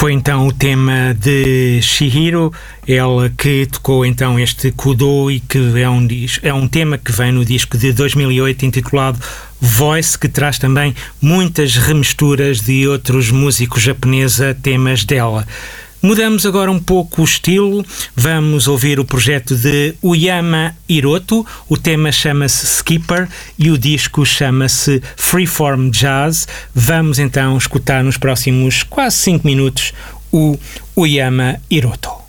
Foi então o tema de Chihiro, ela que tocou então este Kudo e que é um tema que vem no disco de 2008 intitulado Voice, que traz também muitas remisturas de outros músicos japoneses a temas dela. Mudamos agora um pouco o estilo, vamos ouvir o projeto de Uyama Hiroto, o tema chama-se Skipper e o disco chama-se Freeform Jazz. Vamos então escutar nos próximos quase 5 minutos o Uyama Hiroto.